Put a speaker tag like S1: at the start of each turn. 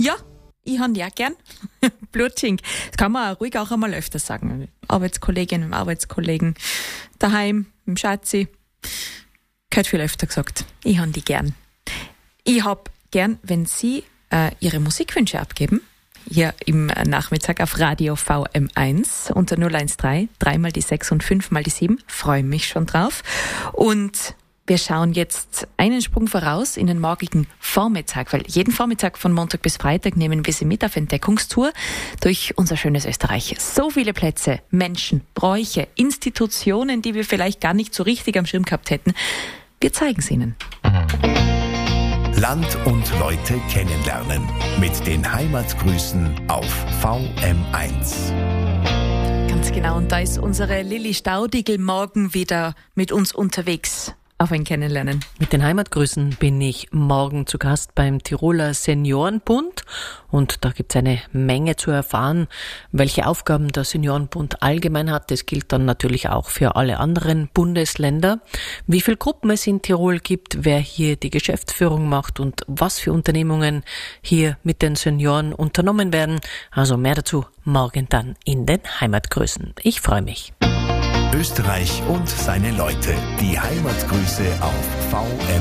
S1: Ja, ich habe ja gern Blutschink. Das kann man ruhig auch einmal öfter sagen. Arbeitskolleginnen, Arbeitskollegen, daheim, im Schatzi. Gehört viel öfter gesagt. Ich habe die gern. Ich habe gern, wenn Sie Ihre Musikwünsche abgeben. Hier im Nachmittag auf Radio VM1 unter 013, 3 mal die 6 und 5 mal die 7. Freue mich schon drauf. Und wir schauen jetzt einen Sprung voraus in den morgigen Vormittag, weil jeden Vormittag von Montag bis Freitag nehmen wir Sie mit auf Entdeckungstour durch unser schönes Österreich. So viele Plätze, Menschen, Bräuche, Institutionen, die wir vielleicht gar nicht so richtig am Schirm gehabt hätten. Wir zeigen es Ihnen.
S2: Land und Leute kennenlernen mit den Heimatgrüßen auf VM1.
S1: Ganz genau, und da ist unsere Lilly Staudigl morgen wieder mit uns unterwegs. Auf ein Kennenlernen.
S3: Mit den Heimatgrüßen bin ich morgen zu Gast beim Tiroler Seniorenbund und da gibt es eine Menge zu erfahren, welche Aufgaben der Seniorenbund allgemein hat. Das gilt dann natürlich auch für alle anderen Bundesländer. Wie viele Gruppen es in Tirol gibt, wer hier die Geschäftsführung macht und was für Unternehmungen hier mit den Senioren unternommen werden. Also mehr dazu morgen dann in den Heimatgrüßen. Ich freue mich.
S2: Österreich und seine Leute. Die Heimatgrüße auf VM.